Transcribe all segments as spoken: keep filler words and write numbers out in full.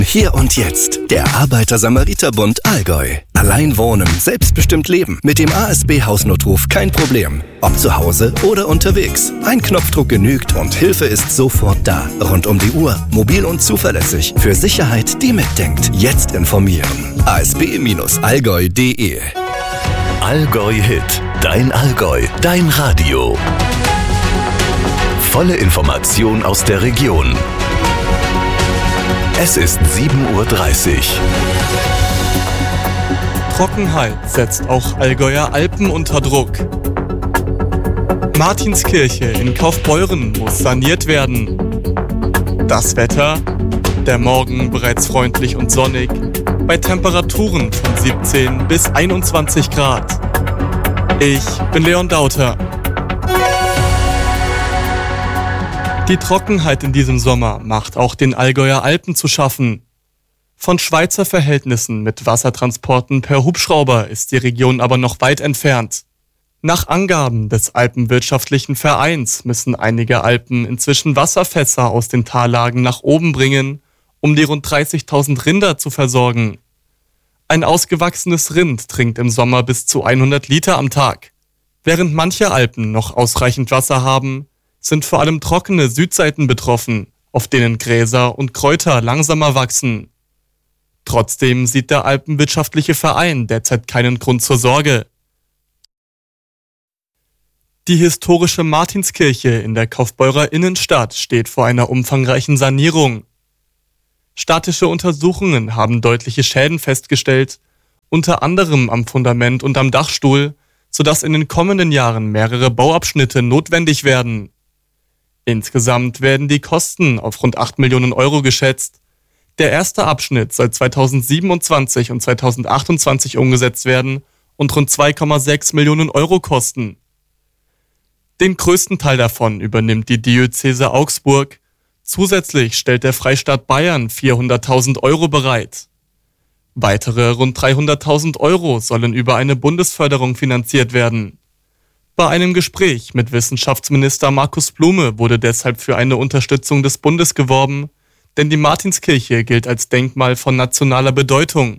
Hier und jetzt, der Arbeiter-Samariter-Bund Allgäu. Allein wohnen, selbstbestimmt leben. Mit dem A S B-Hausnotruf kein Problem. Ob zu Hause oder unterwegs. Ein Knopfdruck genügt und Hilfe ist sofort da. Rund um die Uhr, mobil und zuverlässig. Für Sicherheit, die mitdenkt. Jetzt informieren. a s b Bindestrich allgäu punkt d e Allgäu Hit. Dein Allgäu. Dein Radio. Volle Information aus der Region. Es ist sieben Uhr dreißig. Trockenheit setzt auch Allgäuer Alpen unter Druck. Martinskirche in Kaufbeuren muss saniert werden. Das Wetter? Der Morgen bereits freundlich und sonnig, bei Temperaturen von siebzehn bis einundzwanzig Grad. Ich bin Leon Dauter. Die Trockenheit in diesem Sommer macht auch den Allgäuer Alpen zu schaffen. Von Schweizer Verhältnissen mit Wassertransporten per Hubschrauber ist die Region aber noch weit entfernt. Nach Angaben des Alpenwirtschaftlichen Vereins müssen einige Alpen inzwischen Wasserfässer aus den Tallagen nach oben bringen, um die rund dreißigtausend Rinder zu versorgen. Ein ausgewachsenes Rind trinkt im Sommer bis zu hundert Liter am Tag. Während manche Alpen noch ausreichend Wasser haben, sind vor allem trockene Südseiten betroffen, auf denen Gräser und Kräuter langsamer wachsen. Trotzdem sieht der Alpenwirtschaftliche Verein derzeit keinen Grund zur Sorge. Die historische Martinskirche in der Kaufbeurer Innenstadt steht vor einer umfangreichen Sanierung. Statische Untersuchungen haben deutliche Schäden festgestellt, unter anderem am Fundament und am Dachstuhl, sodass in den kommenden Jahren mehrere Bauabschnitte notwendig werden. Insgesamt werden die Kosten auf rund acht Millionen Euro geschätzt. Der erste Abschnitt soll zweitausendsiebenundzwanzig und zweitausendachtundzwanzig umgesetzt werden und rund zwei Komma sechs Millionen Euro kosten. Den größten Teil davon übernimmt die Diözese Augsburg. Zusätzlich stellt der Freistaat Bayern vierhunderttausend Euro bereit. Weitere rund dreihunderttausend Euro sollen über eine Bundesförderung finanziert werden. Bei einem Gespräch mit Wissenschaftsminister Markus Blume wurde deshalb für eine Unterstützung des Bundes geworben, denn die Martinskirche gilt als Denkmal von nationaler Bedeutung.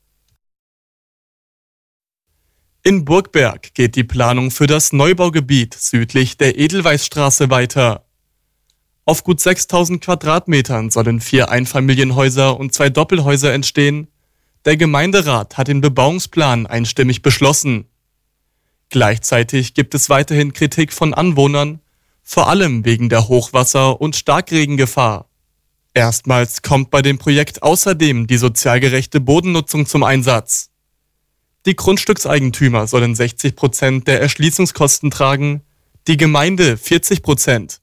In Burgberg geht die Planung für das Neubaugebiet südlich der Edelweißstraße weiter. Auf gut sechstausend Quadratmetern sollen vier Einfamilienhäuser und zwei Doppelhäuser entstehen. Der Gemeinderat hat den Bebauungsplan einstimmig beschlossen. Gleichzeitig gibt es weiterhin Kritik von Anwohnern, vor allem wegen der Hochwasser- und Starkregengefahr. Erstmals kommt bei dem Projekt außerdem die sozial gerechte Bodennutzung zum Einsatz. Die Grundstückseigentümer sollen sechzig Prozent der Erschließungskosten tragen, die Gemeinde vierzig Prozent.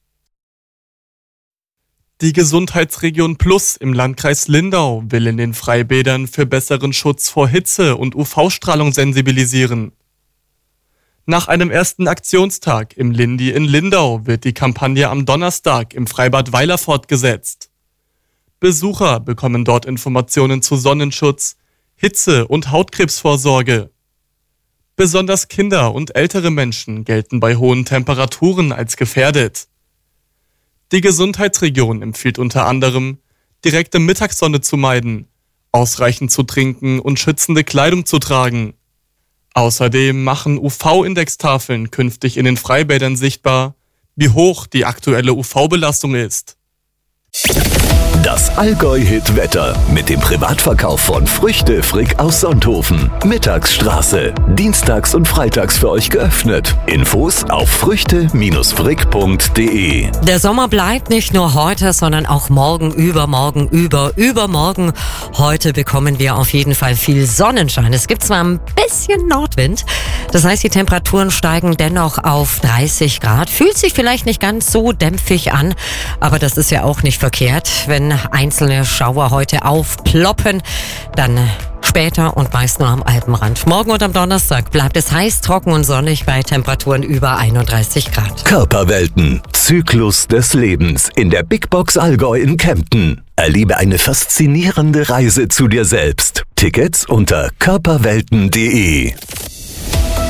Die Gesundheitsregion Plus im Landkreis Lindau will in den Freibädern für besseren Schutz vor Hitze und U V-Strahlung sensibilisieren. Nach einem ersten Aktionstag im Lindi in Lindau wird die Kampagne am Donnerstag im Freibad Weiler fortgesetzt. Besucher bekommen dort Informationen zu Sonnenschutz, Hitze- und Hautkrebsvorsorge. Besonders Kinder und ältere Menschen gelten bei hohen Temperaturen als gefährdet. Die Gesundheitsregion empfiehlt unter anderem, direkte Mittagssonne zu meiden, ausreichend zu trinken und schützende Kleidung zu tragen. Außerdem machen U V-Indextafeln künftig in den Freibädern sichtbar, wie hoch die aktuelle U V-Belastung ist. Das Allgäu-Hit-Wetter mit dem Privatverkauf von Früchte Frick aus Sonthofen. Mittagsstraße. Dienstags und freitags für euch geöffnet. Infos auf früchte frick punkt d e. Der Sommer bleibt nicht nur heute, sondern auch morgen, übermorgen, über, übermorgen. Heute bekommen wir auf jeden Fall viel Sonnenschein. Es gibt zwar ein bisschen Nordwind, das heißt, die Temperaturen steigen dennoch auf dreißig Grad. Fühlt sich vielleicht nicht ganz so dämpfig an, aber das ist ja auch nicht verkehrt, wenn einzelne Schauer heute aufploppen, dann später und meist nur am Alpenrand. Morgen und am Donnerstag bleibt es heiß, trocken und sonnig bei Temperaturen über einunddreißig Grad. Körperwelten. Zyklus des Lebens in der Big Box Allgäu in Kempten. Erlebe eine faszinierende Reise zu dir selbst. Tickets unter körperwelten punkt d e.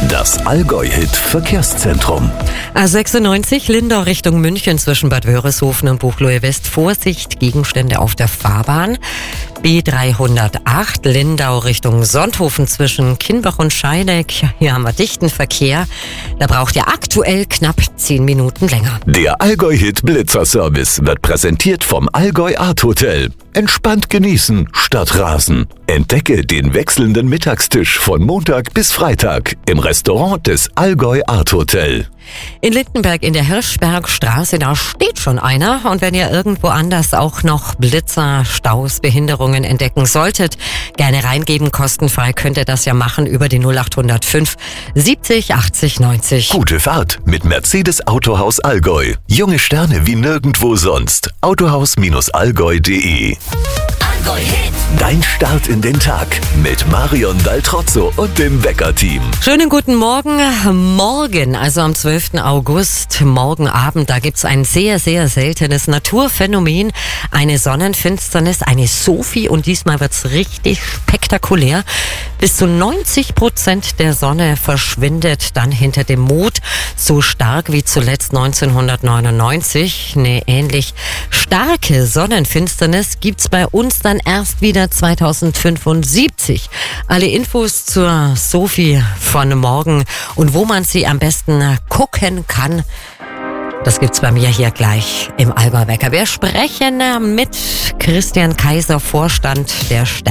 Das Allgäu-Hit Verkehrszentrum. A sechsundneunzig Lindau Richtung München zwischen Bad Wörishofen und Buchloe West. Vorsicht, Gegenstände auf der Fahrbahn. B dreihundertacht Lindau Richtung Sonthofen zwischen Kinbach und Scheineck. Hier haben wir dichten Verkehr. Da braucht ihr aktuell knapp zehn Minuten länger. Der Allgäu-Hit Blitzerservice wird präsentiert vom Allgäu Art Hotel. Entspannt genießen statt rasen. Entdecke den wechselnden Mittagstisch von Montag bis Freitag im Restaurant des Allgäu Art Hotel. In Lindenberg in der Hirschbergstraße, da steht schon einer. Und wenn ihr irgendwo anders auch noch Blitzer, Staus, Behinderungen entdecken solltet, gerne reingeben, kostenfrei könnt ihr das ja machen über die null acht null fünf siebzig achtzig neunzig. Gute Fahrt mit Mercedes Autohaus Allgäu. Junge Sterne wie nirgendwo sonst. autohaus Allgäu punkt de. Dein Start in den Tag mit Marion Daltrozzo und dem Wecker-Team. Schönen guten Morgen. Morgen, also am zwölften August, morgen Abend, da gibt's ein sehr, sehr seltenes Naturphänomen. Eine Sonnenfinsternis, eine Sophie, und diesmal wird's richtig spektakulär. Bis zu neunzig Prozent der Sonne verschwindet dann hinter dem Mond. So stark wie zuletzt neunzehnhundertneunundneunzig. Eine ähnlich starke Sonnenfinsternis gibt's bei uns dann erst wieder zweitausendfünfundsiebzig. Alle Infos zur Sophie von morgen und wo man sie am besten gucken kann, das gibt's bei mir hier gleich im Allgäu Wecker. Wir sprechen mit Christian Kaiser, Vorstand der Sterne.